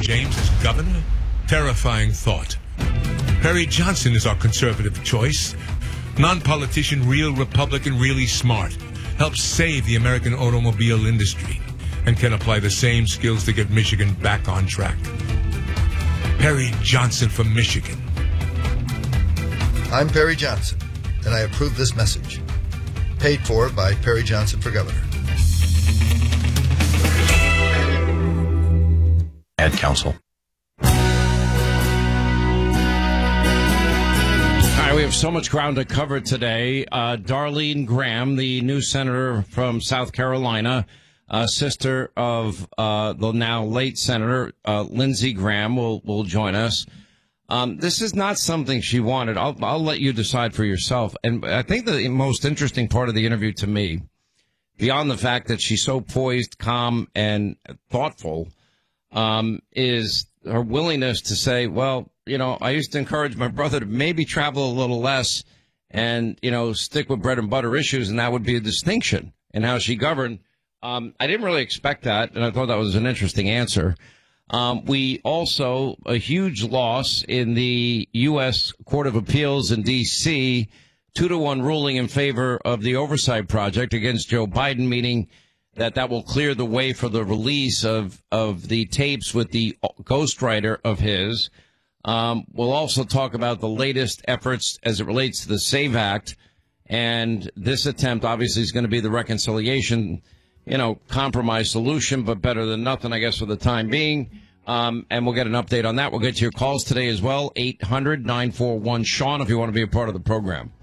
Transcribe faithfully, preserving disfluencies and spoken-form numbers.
James as governor? Terrifying thought. Perry Johnson is our conservative choice. Non-politician, real Republican, really smart. Helps save the American automobile industry and can apply the same skills to get Michigan back on track. Perry Johnson from Michigan. I'm Perry Johnson, and I approve this message. Paid for by Perry Johnson for Governor. Ad Council. All right, we have so much ground to cover today. Uh, Darlene Graham, the new senator from South Carolina, uh, sister of uh, the now late Senator uh, Lindsey Graham, will will join us. Um, this is not something she wanted. I'll, I'll let you decide for yourself. And I think the most interesting part of the interview to me, beyond the fact that she's so poised, calm, and thoughtful, um, is her willingness to say, well, you know, I used to encourage my brother to maybe travel a little less and, you know, stick with bread and butter issues, and that would be a distinction in how she governed. Um, I didn't really expect that, and I thought that was an interesting answer. Um, we also, a huge loss in the U S Court of Appeals in D C, two to one ruling in favor of the Oversight Project against Joe Biden, meaning that that will clear the way for the release of, of the tapes with the ghostwriter of his. Um, we'll also talk about the latest efforts as it relates to the SAVE Act. And this attempt obviously is going to be the reconciliation, you know, compromise solution, but better than nothing, I guess, for the time being. Um, and we'll get an update on that. We'll get to your calls today as well. eight hundred nine four one Sean if you want to be a part of the program.